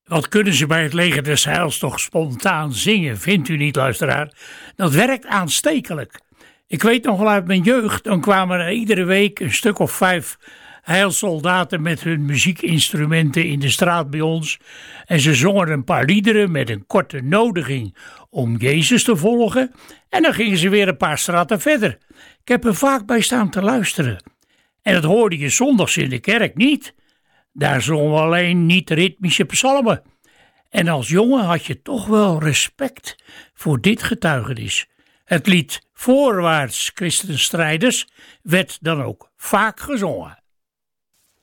Wat kunnen ze bij het leger des Heils toch spontaan zingen, vindt u niet, luisteraar? Dat werkt aanstekelijk. Ik weet nog wel uit mijn jeugd, dan kwamen er iedere week een stuk of 5 heilsoldaten met hun muziekinstrumenten in de straat bij ons. En ze zongen een paar liederen met een korte nodiging om Jezus te volgen. En dan gingen ze weer een paar straten verder. Ik heb er vaak bij staan te luisteren. En dat hoorde je zondags in de kerk niet. Daar zongen we alleen niet-ritmische psalmen. En als jongen had je toch wel respect voor dit getuigenis. Het lied Voorwaarts, Christenstrijders werd dan ook vaak gezongen.